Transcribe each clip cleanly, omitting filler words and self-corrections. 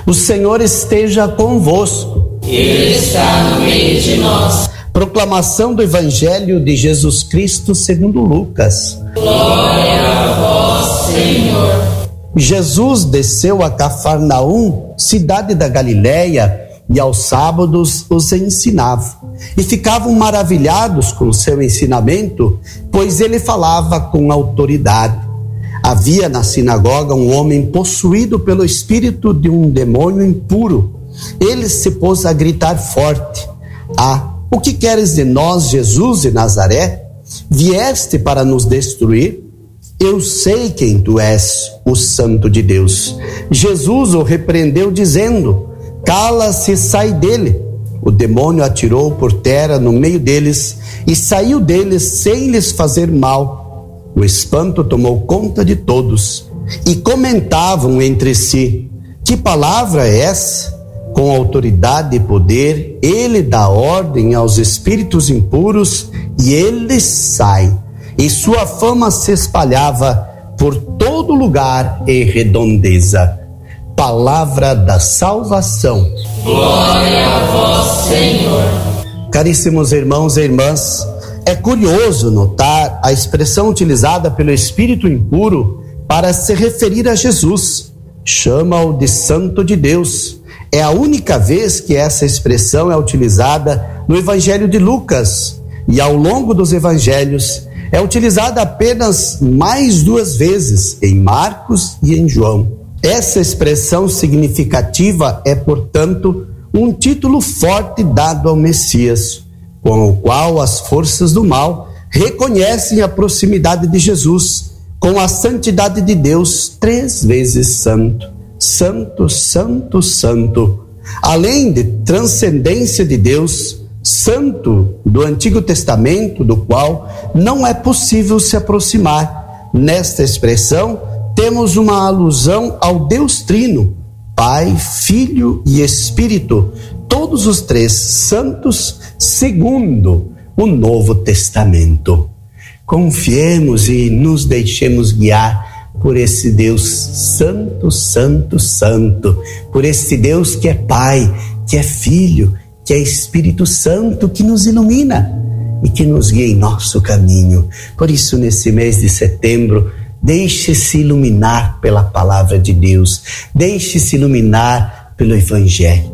O Senhor esteja convosco. Ele está no meio de nós. Proclamação do Evangelho de Jesus Cristo segundo Lucas. Glória a vós, Senhor. Jesus desceu a Cafarnaum, cidade da Galileia, e aos sábados os ensinava. E ficavam maravilhados com o seu ensinamento, pois ele falava com autoridade. Havia na sinagoga um homem possuído pelo espírito de um demônio impuro. Ele se pôs a gritar forte: o que queres de nós, Jesus de Nazaré? Vieste para nos destruir? Eu sei quem tu és, o Santo de Deus. Jesus o repreendeu dizendo: cala-se e sai dele. O demônio atirou por terra no meio deles e saiu deles sem lhes fazer mal. O espanto tomou conta de todos e comentavam entre si: que palavra é essa? Com autoridade e poder, ele dá ordem aos espíritos impuros e eles saem. E sua fama se espalhava por todo lugar e redondeza. Palavra da salvação. Glória a vós, Senhor. Caríssimos irmãos e irmãs, é curioso notar a expressão utilizada pelo espírito impuro para se referir a Jesus. Chama-o de Santo de Deus. É a única vez que essa expressão é utilizada no Evangelho de Lucas, e ao longo dos evangelhos é utilizada apenas mais 2 vezes, em Marcos e em João. Essa expressão significativa é, portanto, um título forte dado ao Messias, com o qual as forças do mal reconhecem a proximidade de Jesus com a santidade de Deus 3 vezes santo. Santo, santo, santo. Além de transcendência de Deus, santo do Antigo Testamento, do qual não é possível se aproximar. Nesta expressão, temos uma alusão ao Deus Trino, Pai, Filho e Espírito, todos os 3 santos, segundo o Novo Testamento. Confiemos e nos deixemos guiar por esse Deus santo, santo, santo, por esse Deus que é Pai, que é Filho, que é Espírito Santo, que nos ilumina e que nos guia em nosso caminho. Por isso, nesse mês de setembro, deixe-se iluminar pela palavra de Deus, deixe-se iluminar pelo Evangelho.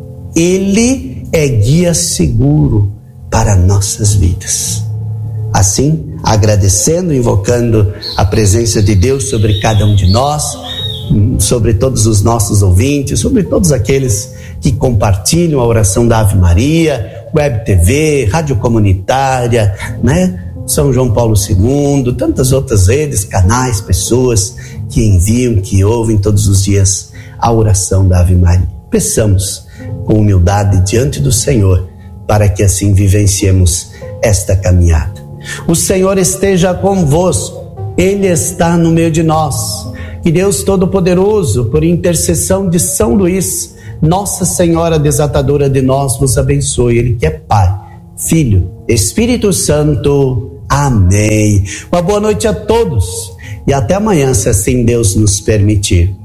Ele é guia seguro para nossas vidas. Assim, agradecendo, invocando a presença de Deus sobre cada um de nós, sobre todos os nossos ouvintes, sobre todos aqueles que compartilham a oração da Ave Maria, Web TV, Rádio Comunitária, São João Paulo II, tantas outras redes, canais, pessoas que enviam, que ouvem todos os dias a oração da Ave Maria. Peçamos com humildade diante do Senhor, para que assim vivenciemos esta caminhada. O Senhor esteja convosco, Ele está no meio de nós. Que Deus Todo-Poderoso, por intercessão de São Luís, Nossa Senhora Desatadora de nós, vos abençoe. Ele que é Pai, Filho, Espírito Santo. Amém. Uma boa noite a todos e até amanhã, se assim Deus nos permitir.